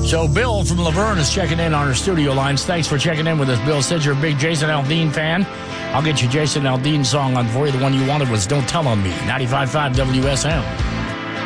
So Bill from Laverne is checking in on our studio lines. Thanks for checking in with us, Bill. Said you're a big Jason Aldean fan. I'll get you Jason Aldean song on for you. The one you wanted was Don't Tell On Me, 95.5 WSM.